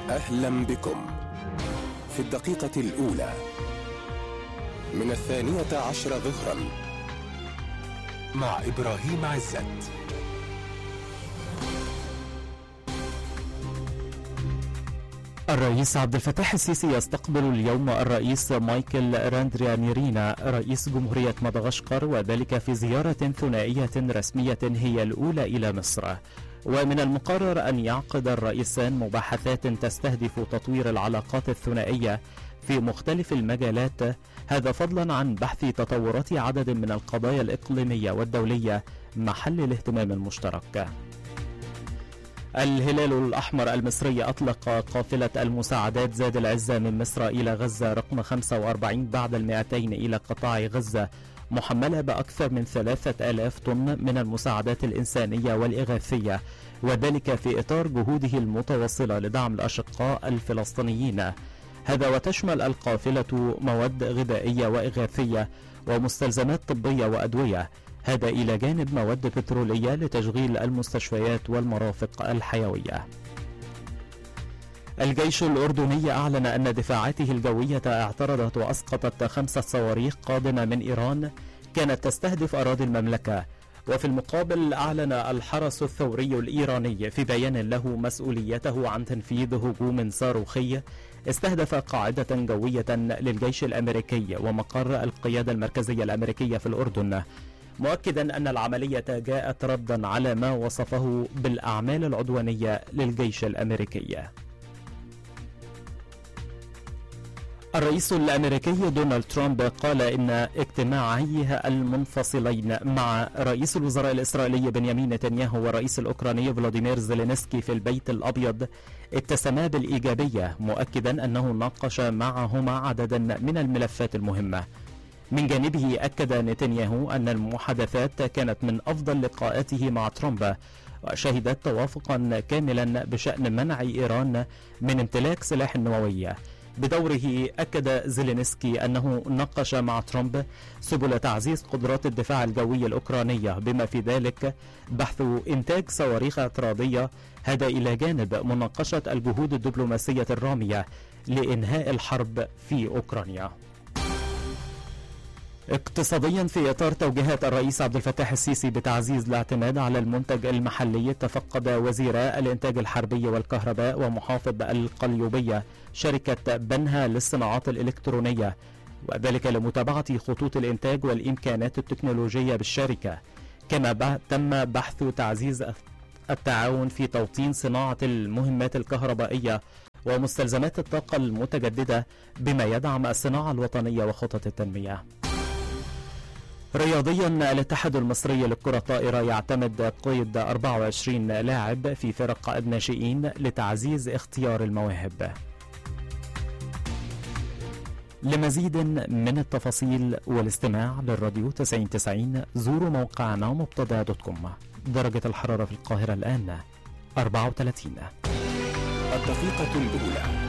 أهلا بكم في الدقيقة الأولى من 12 ظهرا مع إبراهيم عزت. الرئيس عبد الفتاح السيسي يستقبل اليوم الرئيس مايكل راندريانيرينا رئيس جمهورية مدغشقر، وذلك في زيارة ثنائية رسمية هي الأولى إلى مصر. ومن المقرر أن يعقد الرئيسان مباحثات تستهدف تطوير العلاقات الثنائية في مختلف المجالات، هذا فضلا عن بحث تطورات عدد من القضايا الإقليمية والدولية محل الاهتمام المشترك. الهلال الأحمر المصري أطلق قافلة المساعدات زاد العزة من مصر إلى غزة رقم 45 بعد 200 إلى قطاع غزة، محملة بأكثر من 3000 طن من المساعدات الإنسانية والإغاثية، وذلك في إطار جهوده المتواصلة لدعم الأشقاء الفلسطينيين. هذا وتشمل القافلة مواد غذائية وإغاثية ومستلزمات طبية وأدوية، هذا إلى جانب مواد بترولية لتشغيل المستشفيات والمرافق الحيوية. الجيش الأردني أعلن أن دفاعاته الجوية اعترضت وأسقطت 5 صواريخ قادمة من إيران كانت تستهدف أراضي المملكة. وفي المقابل أعلن الحرس الثوري الإيراني في بيان له مسؤوليته عن تنفيذ هجوم صاروخي استهدف قاعدة جوية للجيش الأمريكي ومقر القيادة المركزية الأمريكية في الأردن، مؤكدا أن العملية جاءت ردا على ما وصفه بالأعمال العدوانية للجيش الأمريكي. الرئيس الأمريكي دونالد ترامب قال إن اجتماعيه المنفصلين مع رئيس الوزراء الإسرائيلي بنيامين نتنياهو والرئيس الأوكراني فلاديمير زيلينسكي في البيت الأبيض اتسما بالإيجابية، مؤكدا أنه ناقش معهما عددا من الملفات المهمة. من جانبه أكد نتنياهو أن المحادثات كانت من أفضل لقاءاته مع ترامب، وشهدت توافقا كاملا بشأن منع إيران من امتلاك سلاح نووي. بدوره أكد زيلينسكي أنه ناقش مع ترامب سبل تعزيز قدرات الدفاع الجوي الأوكرانية، بما في ذلك بحث إنتاج صواريخ اعتراضية، هذا إلى جانب مناقشة الجهود الدبلوماسية الرامية لإنهاء الحرب في أوكرانيا. اقتصاديا، في إطار توجيهات الرئيس عبد الفتاح السيسي بتعزيز الاعتماد على المنتج المحلي، تفقد وزيرا الإنتاج الحربي والكهرباء ومحافظ القليوبية شركة بنها للصناعات الإلكترونية، وذلك لمتابعة خطوط الإنتاج والإمكانات التكنولوجية بالشركة. كما تم بحث تعزيز التعاون في توطين صناعة المهمات الكهربائية ومستلزمات الطاقة المتجددة بما يدعم الصناعة الوطنية وخطط التنمية. رياضيا، الاتحاد المصري للكرة الطائرة يعتمد قيد 24 لاعب في فرق الناشئين لتعزيز اختيار المواهب. لمزيد من التفاصيل والاستماع للراديو 9090 زوروا موقعنا مبتدا.com. درجة الحرارة في القاهرة الآن 34. الدقيقة الأولى